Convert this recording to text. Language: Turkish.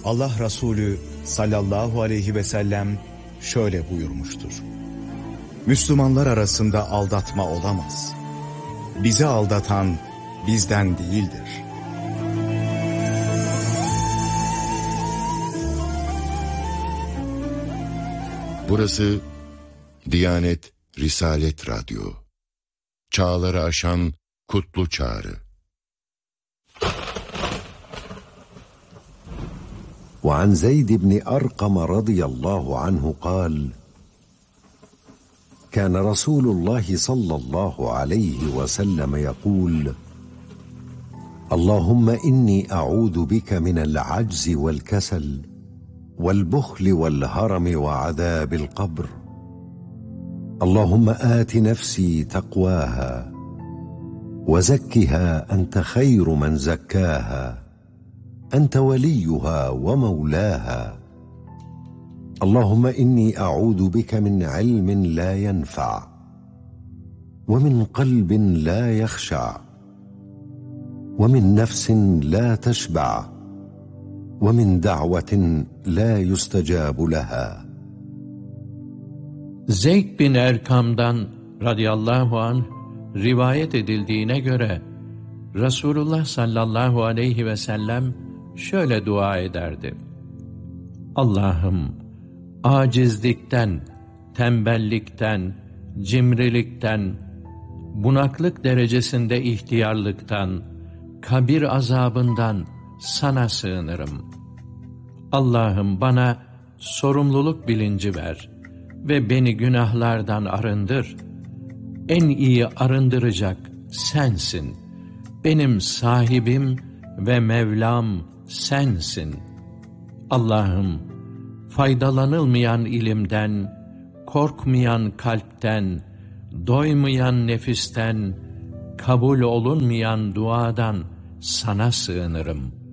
Allah Resulü sallallahu aleyhi ve sellem şöyle buyurmuştur: Müslümanlar arasında aldatma olamaz. Bizi aldatan bizden değildir. Burası Diyanet Risalet Radyo. Çağları aşan kutlu çağrı. وعن زيد بن أرقم رضي الله عنه قال: كان رسول الله صلى الله عليه وسلم يقول: اللهم إني أعوذ بك من العجز والكسل والبخل والهرم وعذاب القبر. اللهم آت نفسي تقواها وزكها أنت خير من زكاها أنت وليها ومولاها. اللهم إني أعوذ بك من علم لا ينفع ومن قلب لا يخشع ومن نفس لا تشبع ومن دعوة لا يستجاب لها. Zeyd bin Erkam'dan radıyallahu anh rivayet edildiğine göre Resulullah sallallahu aleyhi ve sellem şöyle dua ederdi: Allah'ım, acizlikten, tembellikten, cimrilikten, bunaklık derecesinde ihtiyarlıktan, kabir azabından sana sığınırım. Allah'ım, bana sorumluluk bilinci ver ve beni günahlardan arındır. En iyi arındıracak sensin. Benim sahibim ve Mevlam sensin. Allah'ım, faydalanılmayan ilimden, korkmayan kalpten, doymayan nefisten, kabul olunmayan duadan sana sığınırım.